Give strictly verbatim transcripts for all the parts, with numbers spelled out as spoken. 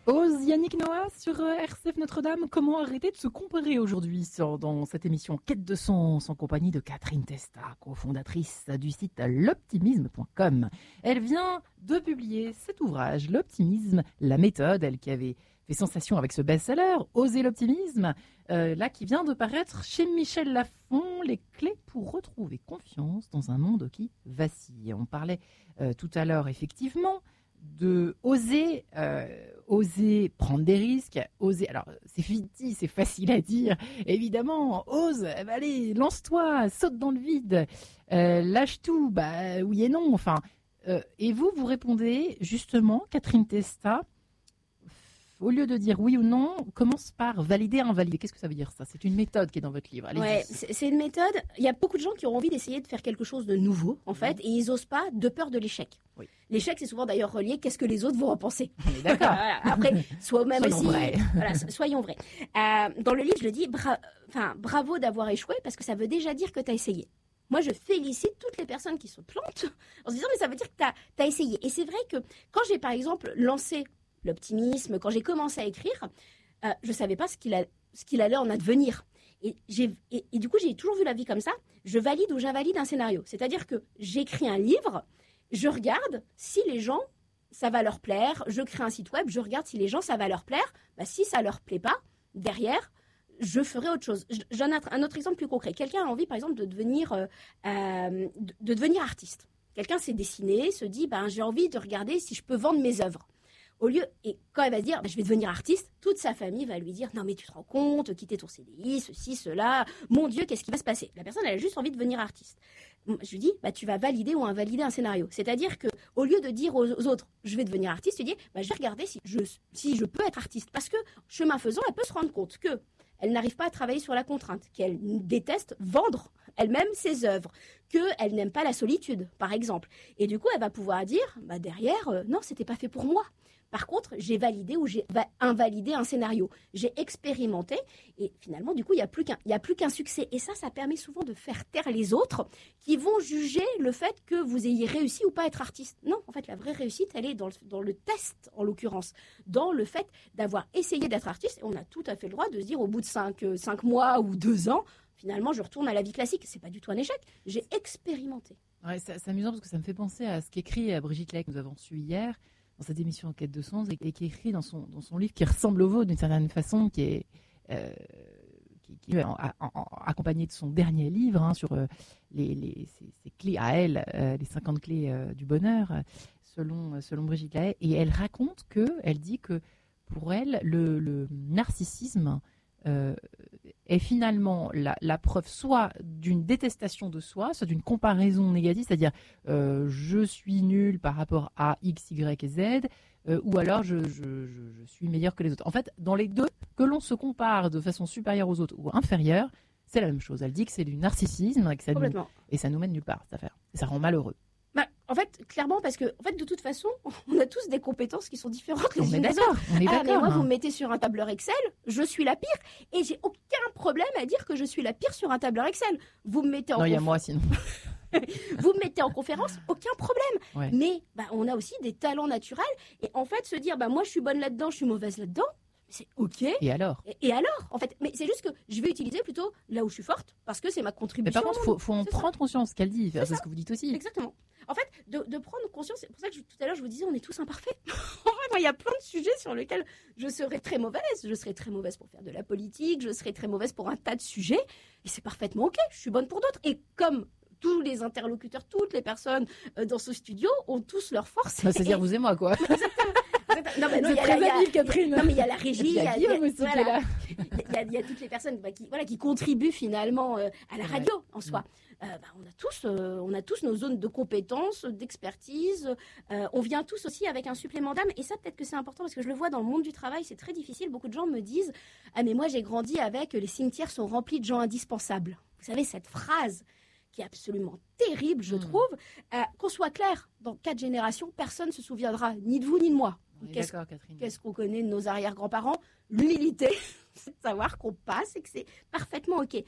Ose Yannick Noah sur R C F Notre-Dame. Comment arrêter de se comparer aujourd'hui dans cette émission Quête de sens en compagnie de Catherine Testa, cofondatrice du site l'optimisme point com. Elle vient de publier cet ouvrage, L'optimisme, la méthode, elle qui avait fait sensation avec ce best-seller, Oser l'optimisme, euh, là qui vient de paraître chez Michel Lafon, les clés pour retrouver confiance dans un monde qui vacille. On parlait euh, tout à l'heure effectivement de oser, euh, oser prendre des risques, oser. Alors c'est fictif, c'est facile à dire. Évidemment, ose. Eh ben, allez, lance-toi, saute dans le vide, euh, lâche tout. Bah oui et non. Enfin, euh, et vous, vous répondez justement, Catherine Testa. Au lieu de dire oui ou non, commence par valider, invalider. Qu'est-ce que ça veut dire ça? C'est une méthode qui est dans votre livre. Allez-y. Ouais, c'est, c'est une méthode. Il y a beaucoup de gens qui ont envie d'essayer de faire quelque chose de nouveau, en fait, mmh. et ils osent pas de peur de l'échec. Oui. L'échec, c'est souvent d'ailleurs relié. Qu'est-ce que les autres vont en penser? On est d'accord. Voilà. Après, soit même soyons aussi. Vrais. Voilà, soyons vrais. Euh, dans le livre, je le dis. Bra- enfin, bravo d'avoir échoué parce que ça veut déjà dire que tu as essayé. Moi, je félicite toutes les personnes qui se plantent en se disant mais ça veut dire que tu as essayé. Et c'est vrai que quand j'ai par exemple lancé l'optimisme, quand j'ai commencé à écrire, euh, je savais pas ce qu'il, a, ce qu'il allait en advenir. Et, j'ai, et, et du coup, j'ai toujours vu la vie comme ça. Je valide ou j'invalide un scénario. C'est-à-dire que j'écris un livre, je regarde si les gens, ça va leur plaire. Je crée un site web, je regarde si les gens, ça va leur plaire. Bah, si ça leur plaît pas, derrière, je ferai autre chose. J'en ai un autre exemple plus concret. Quelqu'un a envie, par exemple, de devenir, euh, euh, de, de devenir artiste. Quelqu'un s'est dessiné, se dit, ben, j'ai envie de regarder si je peux vendre mes œuvres. Au lieu, et quand elle va se dire, bah, je vais devenir artiste, toute sa famille va lui dire, non mais tu te rends compte, quitter ton C D I, ceci, cela, mon Dieu, qu'est-ce qui va se passer? La personne, elle a juste envie de devenir artiste. Je lui dis, bah, tu vas valider ou invalider un scénario. C'est-à-dire que, au lieu de dire aux autres, je vais devenir artiste, tu dis, bah, je vais regarder si je, si je peux être artiste. Parce que, chemin faisant, elle peut se rendre compte que elle n'arrive pas à travailler sur la contrainte, qu'elle déteste vendre elle-même ses œuvres, qu'elle n'aime pas la solitude, par exemple. Et du coup, elle va pouvoir dire, bah, derrière, euh, non, c'était pas fait pour moi. Par contre, j'ai validé ou j'ai invalidé un scénario. J'ai expérimenté et finalement, du coup, il n'y a plus qu'un, il y a plus qu'un succès. Et ça, ça permet souvent de faire taire les autres qui vont juger le fait que vous ayez réussi ou pas à être artiste. Non, en fait, la vraie réussite, elle est dans le, dans le test, en l'occurrence, dans le fait d'avoir essayé d'être artiste. Et on a tout à fait le droit de se dire au bout de cinq, euh, cinq mois ou deux ans, finalement, je retourne à la vie classique. C'est pas du tout un échec. J'ai expérimenté. Ouais, c'est, c'est amusant parce que ça me fait penser à ce qu'écrit Brigitte Lay que nous avons su hier dans cette émission en quête de sens et, et qui écrit dans son dans son livre qui ressemble au vôtre d'une certaine façon, qui est euh, qui, qui est en, en, en, accompagné de son dernier livre hein, sur euh, les, les ses, ses clés à elle, euh, les cinquante clés euh, du bonheur selon selon Brigitte Lay. Et elle raconte que elle dit que pour elle le, le narcissisme Euh, est finalement la, la preuve soit d'une détestation de soi, soit d'une comparaison négative, c'est-à-dire euh, je suis nul par rapport à X, Y et Z, euh, ou alors je, je, je, je suis meilleur que les autres. En fait, dans les deux, que l'on se compare de façon supérieure aux autres ou inférieure, c'est la même chose. Elle dit que c'est du narcissisme et, que ça nous, et ça nous mène nulle part, cette affaire. Et ça rend malheureux. Bah, en fait, clairement, parce que, en fait, de toute façon, on a tous des compétences qui sont différentes les unes des autres. On est ah, d'accord. Mais moi, hein. vous me mettez sur un tableur Excel, je suis la pire, et j'ai aucun problème à dire que je suis la pire sur un tableur Excel. Vous me mettez en non, il conf... y a moi sinon. Vous me mettez en conférence, aucun problème. Ouais. Mais, bah, on a aussi des talents naturels, et en fait, se dire, bah, moi, je suis bonne là-dedans, je suis mauvaise là-dedans. C'est ok. Et alors et, et alors, en fait, mais c'est juste que je vais utiliser plutôt là où je suis forte, parce que c'est ma contribution. Mais par contre, faut, faut en c'est prendre ça. conscience, ce qu'elle dit. C'est, c'est ce que vous dites aussi. Exactement. En fait, de, de prendre conscience, c'est pour ça que je, tout à l'heure je vous disais, on est tous imparfaits. En fait, il y a plein de sujets sur lesquels je serais très mauvaise. Je serais très mauvaise pour faire de la politique, je serais très mauvaise pour un tas de sujets, et c'est parfaitement ok. Je suis bonne pour d'autres. Et comme tous les interlocuteurs, toutes les personnes euh, dans ce studio ont tous leurs forces. Bah, c'est-à-dire et... vous et moi, quoi. Non, mais non, il y a très la, habile, Catherine. Non, mais il y a la régie, il y a, il y a, aussi voilà, là. il y a, il y a toutes les personnes bah, qui, voilà, qui contribuent finalement euh, à la radio ouais. en soi. Euh, bah, on a tous, euh, on a tous nos zones de compétences, d'expertise. Euh, on vient tous aussi avec un supplément d'âme. Et ça, peut-être que c'est important parce que je le vois dans le monde du travail, c'est très difficile. Beaucoup de gens me disent, ah mais moi j'ai grandi avec les cimetières sont remplis de gens indispensables. Vous savez cette phrase qui est absolument terrible, je mmh. trouve. Euh, qu'on soit clair, dans quatre générations, personne ne se souviendra ni de vous ni de moi. Qu'est-ce, qu'est-ce qu'on connaît de nos arrière-grands-parents? L'humilité, c'est de savoir qu'on passe et que c'est parfaitement ok.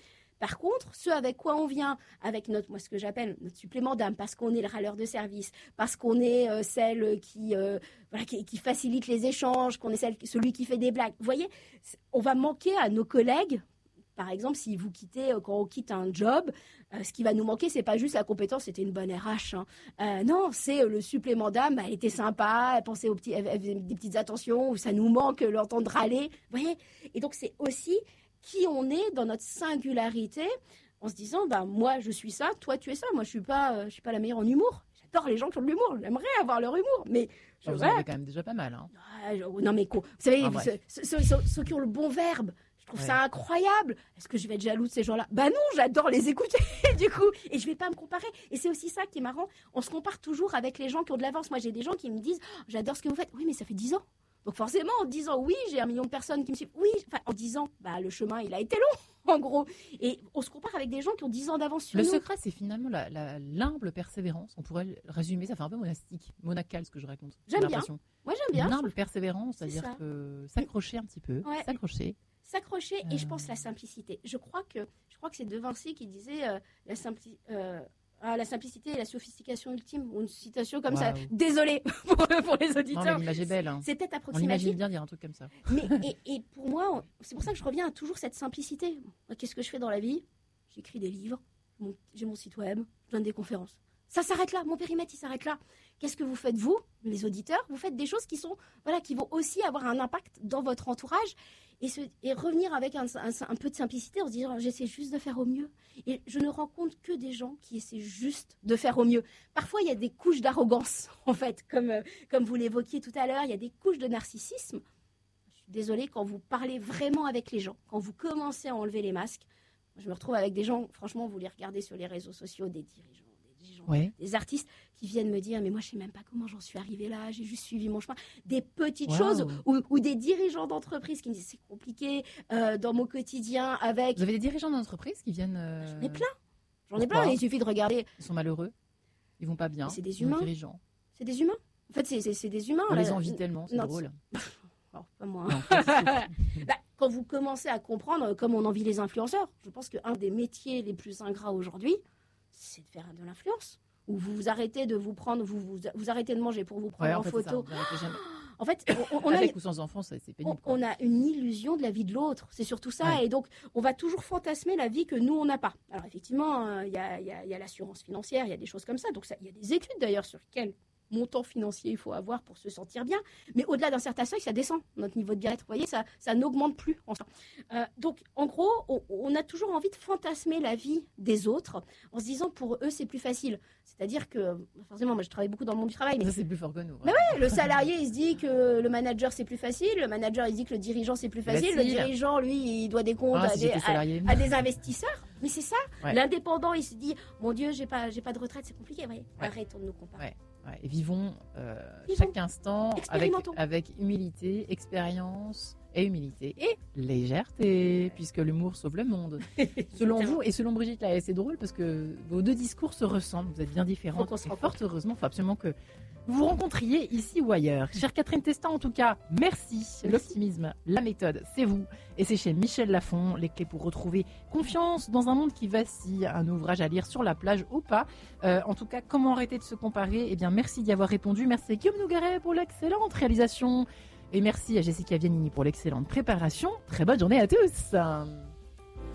Par contre, ce avec quoi on vient, avec notre, moi ce que j'appelle notre supplément d'âme, parce qu'on est le râleur de service, parce qu'on est euh, celle qui, euh, voilà, qui, qui facilite les échanges, qu'on est celle, celui qui fait des blagues. Vous voyez, on va manquer à nos collègues. Par exemple, si vous quittez, quand on quitte un job, euh, ce qui va nous manquer, c'est pas juste la compétence, c'était une bonne R H. Hein. Euh, non, c'est le supplément d'âme. Elle était sympa, elle pensait aux petits, elle faisait des petites attentions, ou ça nous manque l'entendre râler. Vous voyez. Et donc c'est aussi qui on est dans notre singularité, en se disant, bah moi je suis ça, toi tu es ça. Moi je suis pas, euh, je suis pas la meilleure en humour. J'adore les gens qui ont de l'humour. J'aimerais avoir leur humour, mais je vous en avez quand même déjà pas mal. Hein. Ah, je, non mais quoi. Vous savez, ah, ceux, ceux, ceux, ceux qui ont le bon verbe. Je trouve ouais. ça incroyable. Est-ce que je vais être jaloux de ces gens-là ? Bah non, j'adore les écouter du coup. Et je vais pas me comparer. Et c'est aussi ça qui est marrant. On se compare toujours avec les gens qui ont de l'avance. Moi, j'ai des gens qui me disent oh, « J'adore ce que vous faites. » Oui, mais ça fait dix ans. Donc forcément, en disant « Oui, j'ai un million de personnes qui me suivent. » Oui, enfin, en disant bah, « Le chemin, il a été long, en gros. » Et on se compare avec des gens qui ont dix ans d'avance sur le nous. Le secret, c'est finalement la, la, l'humble persévérance. On pourrait le résumer. Ça fait un peu monastique, monacal, ce que je raconte. J'aime bien. Moi, j'aime bien. L'humble persévérance, c'est-à-dire ça. que s'accrocher un petit peu, ouais. s'accrocher. S'accrocher et euh... je pense la simplicité. Je crois que je crois que c'est De Vinci qui disait euh, la, simpli- euh, ah, la simplicité et la sophistication ultime, ou une citation comme wow. ça. Désolée pour, pour les auditeurs. Non, mais l'image est belle. Hein. C'est peut-être approximatif. On imagine bien dire un truc comme ça. Mais et, et pour moi, c'est pour ça que je reviens à toujours cette simplicité. Qu'est-ce que je fais dans la vie ? J'écris des livres, mon, j'ai mon site web, je donne des conférences. Ça s'arrête là, mon périmètre il s'arrête là. Qu'est-ce que vous faites vous, les auditeurs ? Vous faites des choses qui sont, voilà, qui vont aussi avoir un impact dans votre entourage et, se, et revenir avec un, un, un peu de simplicité en se disant j'essaie juste de faire au mieux. Et je ne rencontre que des gens qui essaient juste de faire au mieux. Parfois il y a des couches d'arrogance en fait, comme euh, comme vous l'évoquiez tout à l'heure, il y a des couches de narcissisme. Je suis désolée, quand vous parlez vraiment avec les gens, quand vous commencez à enlever les masques, je me retrouve avec des gens, franchement, vous les regardez sur les réseaux sociaux, des dirigeants. Gens, ouais. Des artistes qui viennent me dire mais moi je sais même pas comment j'en suis arrivée là, j'ai juste suivi mon chemin, des petites wow. choses ou, ou des dirigeants d'entreprise qui me disent c'est compliqué euh, dans mon quotidien avec. Vous avez des dirigeants d'entreprise qui viennent euh... J'en ai plein, j'en Pourquoi ai plein. Il suffit de regarder. Ils sont malheureux, ils vont pas bien. Mais c'est des humains. Dirigeants. C'est des humains. En fait c'est, c'est, c'est des humains. On là. les envie tellement, c'est non, drôle. C'est... Alors, pas moi. Hein. Non, bah, quand vous commencez à comprendre comme on envie les influenceurs, je pense qu'un des métiers les plus ingrats aujourd'hui, c'est de faire de l'influence. Où vous vous arrêtez de vous prendre, vous, vous, vous arrêtez de manger pour vous prendre ouais, en, en fait, photo. Ça, en fait, on, on avec a, ou sans enfants, ça, c'est pénible. On, on a une illusion de la vie de l'autre, c'est surtout ça. Ouais. Et donc, on va toujours fantasmer la vie que nous, on n'a pas. Alors, effectivement, il euh, y, y, y a l'assurance financière, il y a des choses comme ça. Donc, il y a des études d'ailleurs sur quel montant financier il faut avoir pour se sentir bien. Mais au-delà d'un certain seuil, ça descend, notre niveau de bien-être. Vous voyez, ça, ça n'augmente plus. Euh, donc, en gros, on, on a toujours envie de fantasmer la vie des autres en se disant, pour eux, c'est plus facile. C'est-à-dire que, forcément, moi, je travaille beaucoup dans le monde du travail. Mais ça, c'est plus fort que nous. Mais ouais, le salarié, il se dit que le manager, c'est plus facile. Le manager, il se dit que le dirigeant, c'est plus facile. Le dirigeant, lui, il doit des comptes ah, à, si des, à, à des investisseurs. Mais c'est ça. Ouais. L'indépendant, il se dit, mon Dieu, j'ai pas, j'ai pas de retraite, c'est compliqué. Ouais. Ouais. Arrêtons de nous comparer. Ouais. Ouais, et vivons, euh, vivons chaque instant avec, avec humilité, expérience et humilité et légèreté, puisque l'humour sauve le monde. Selon vous et selon Brigitte, là, c'est drôle parce que vos deux discours se ressemblent, vous êtes bien différentes. Et fort heureusement, il faut absolument que vous vous rencontriez ici ou ailleurs. Chère Catherine Testa, en tout cas, merci. merci. L'optimisme, la méthode, c'est vous. Et c'est chez Michel Lafon, les clés pour retrouver confiance dans un monde qui vacille. Un ouvrage à lire sur la plage ou pas. Euh, en tout cas, comment arrêter de se comparer ? Eh bien, merci d'y avoir répondu. Merci à Guillaume Nougaret pour l'excellente réalisation. Et merci à Jessica Vianini pour l'excellente préparation. Très bonne journée à tous.